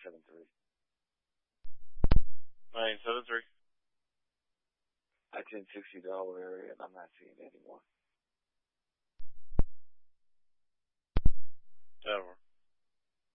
973. 973. I-1060 Delaware area, and I'm not seeing anyone.